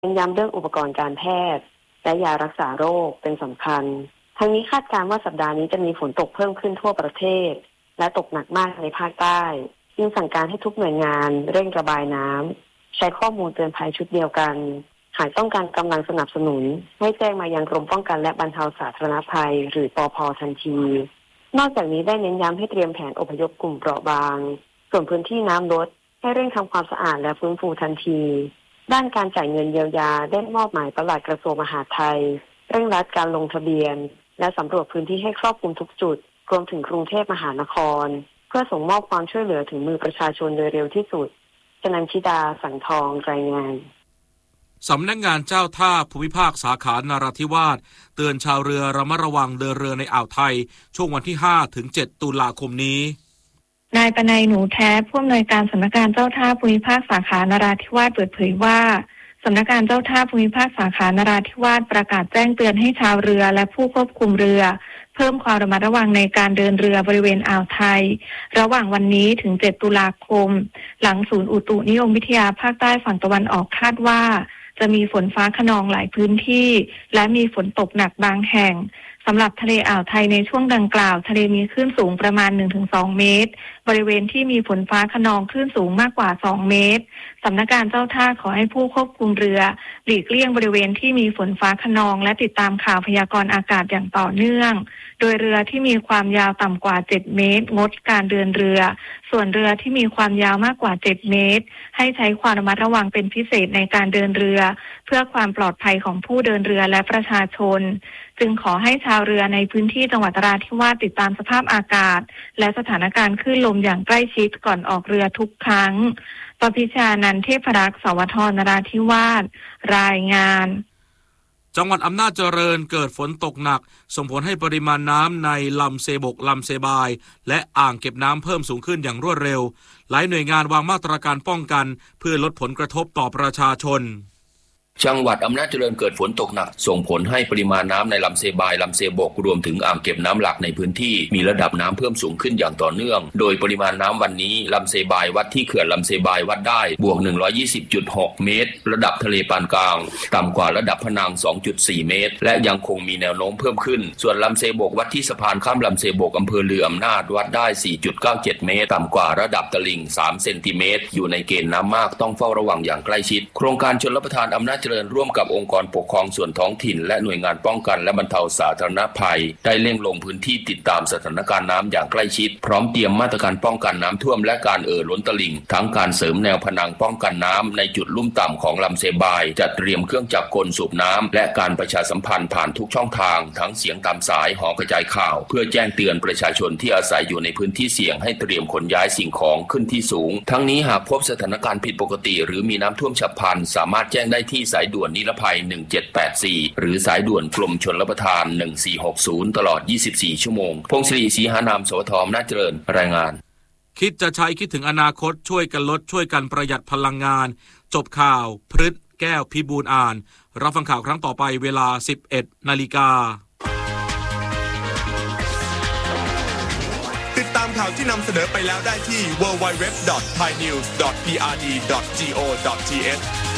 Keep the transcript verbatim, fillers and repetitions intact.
เน้นย้ำเรื่องอุปกรณ์การแพทย์และยารักษาโรคเป็นสำคัญทั้งนี้คาดการณ์ว่าสัปดาห์นี้จะมีฝนตกเพิ่มขึ้นทั่วประเทศและตกหนักมากในภาคใต้จึงสั่งการให้ทุกหน่วยงานเร่งระบายน้ำใช้ข้อมูลเตือนภัยชุดเดียวกันหากต้องการกำลังสนับสนุนให้แจ้งมายังกรมป้องกันและบรรเทาสาธารณภัยหรือปภ.ทันทีนอกจากนี้ได้เน้นย้ำให้เตรียมแผนอพยพกลุ่มเปราะบางส่วนพื้นที่น้ำลดให้เร่งทำความสะอาดและฟื้นฟูทันทีด้านการจ่ายเงินเยียวยาได้มอบหมายปลัดกระทรวงมหาดไทยเร่งรัดการลงทะเบียนและสำรวจพื้นที่ให้ครอบคลุมทุกจุดรวมถึงกรุงเทพมหานครเพื่อส่งมอบความช่วยเหลือถึงมือประชาชนโดยเร็วที่สุดชนันชิดาสังทองรายงานสำนักงานเจ้าท่าภูมิภาคสาขานราธิวาสเตือนชาวเรือระมัดระวังเดินเรือในอ่าวไทยช่วงวันที่ห้าถึงเจ็ดตุลาคมนี้นายปนัยหนูแท้ผู้อำนวยการสำนักงานเจ้าท่าภูมิภาคสาขานราธิวาสเปิดเผยว่าสำนักงานเจ้าท่าภูมิภาคสาขานราธิวาสประกาศแจ้งเตือนให้ชาวเรือและผู้ควบคุมเรือเพิ่มความระมัดระวังในการเดินเรือบริเวณอ่าวไทยระหว่างวันนี้ถึงเจ็ดตุลาคมหลังศูนย์อุตุนิยมวิทยาภาคใต้ฝั่งตะวันออกคาดว่าจะมีฝนฟ้าคะนองหลายพื้นที่และมีฝนตกหนักบางแห่งสำหรับทะเลอ่าวไทยในช่วงดังกล่าวทะเลมีคลื่นสูงประมาณ หนึ่งถึงสอง เมตรบริเวณที่มีฝนฟ้าคะนองคลื่นสูงมากกว่าสองเมตรสำนักงานเจ้าท่าขอให้ผู้ควบคุมเรือหลีกเลี่ยงบริเวณที่มีฝนฟ้าคะนองและติดตามข่าวพยากรณ์อากาศอย่างต่อเนื่องโดยเรือที่มีความยาวต่ำกว่าเจ็ดเมตรงดการเดินเรือส่วนเรือที่มีความยาวมากกว่าเจ็ดเมตรให้ใช้ความระมัดระวังเป็นพิเศษในการเดินเรือเพื่อความปลอดภัยของผู้เดินเรือและประชาชนจึงขอให้ชาวเรือในพื้นที่จังหวัดนราธิวาสติดตามสภาพอากาศและสถานการณ์คลื่นลมอย่างใกล้ชิดก่อนออกเรือทุกครั้งปพิชานันท์เทพรักษ์สวทนราธิวาสรายงานจังหวัดอำนาจเจริญเกิดฝนตกหนักส่งผลให้ปริมาณน้ำในลำเซบกลำเซบายและอ่างเก็บน้ำเพิ่มสูงขึ้นอย่างรวดเร็วหลายหน่วยงานวางมาตรการป้องกันเพื่อลดผลกระทบต่อประชาชนจังหวัดอำนาจเจริญเกิดฝนตกหนักส่งผลให้ปริมาณน้ำในลำเซบายลำเซบกรวมถึงอ่างเก็บน้ำหลักในพื้นที่มีระดับน้ำเพิ่มสูงขึ้นอย่างต่อเนื่องโดยปริมาณน้ำวันนี้ลำเซบายวัดที่เขื่อนลำเซบายวัดได้บวก หนึ่งร้อยยี่สิบจุดหก เมตรระดับทะเลปานกลางต่ำกว่าระดับพนัง สองจุดสี่ เมตรและยังคงมีแนวโน้มเพิ่มขึ้นส่วนลำเซบกวัดที่สะพานข้ามลำเซบกอำเภอเรืออำนาจวัดได้ สี่จุดเก้าเจ็ด เมตรต่ำกว่าระดับตลิ่งสามเซนติเมตรอยู่ในเกณฑ์น้ำมากต้องเฝ้าระวังอย่างใกล้ชิดโครงการชลประทานอำนาจเจริญร่วมกับองค์กรปกครองส่วนท้องถิ่นและหน่วยงานป้องกันและบรรเทาสาธารณภัยได้เร่งลงพื้นที่ติดตามสถานการณ์น้ำอย่างใกล้ชิดพร้อมเตรียมมาตรการป้องกันน้ำท่วมและการเอ่อล้นตลิ่งทั้งการเสริมแนวผนังป้องกันน้ำในจุดลุ่มต่ำของลำเซบายจัดเตรียมเครื่องจักรกลสูบน้ำและการประชาสัมพันธ์ผ่านทุกช่องทางทั้งเสียงตามสายหอกระจายข่าวเพื่อแจ้งเตือนประชาชนที่อาศัยอยู่ในพื้นที่เสี่ยงให้เตรียมขนย้ายสิ่งของขึ้นที่สูงทั้งนี้หากพบสถานการณ์ผิดปกติหรือมีน้ำท่วมฉับพลันสามารถแจ้งได้ที่สายด่วนนิรภัยหนึ่งเจ็ดแปดสี่หรือสายด่วนกรมชลประทานหนึ่งสี่หกศูนย์ตลอดยี่สิบสี่ชั่วโมงพงศิริศรีหานามสวทอำนาจเจริญรายงานคิดจะใช้คิดถึงอนาคตช่วยกันลดช่วยกันประหยัดพลังงานจบข่าวพฤษแก้วพิบูลอ่านรับฟังข่าวครั้งต่อไปเวลา สิบเอ็ดนาฬิกาติดตามข่าวที่นำเสนอไปแล้วได้ที่ ดับเบิลยู ดับเบิลยู ดับเบิลยู ดอท ไทยนิวส์ ดอท พี อาร์ ดี ดอท โก ดอท ที เอช